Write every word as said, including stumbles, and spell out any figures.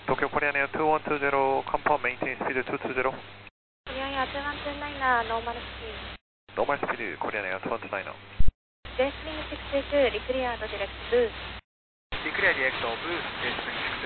Tokyo Korean Air two one two zero, confirm maintain speed two two zero. Korean Air two one two nine, normal speed. Normal speed, Korean Air two one two nine. J-Spring six two two, declared direct boost. Declare direct boost, J-Spring six two two.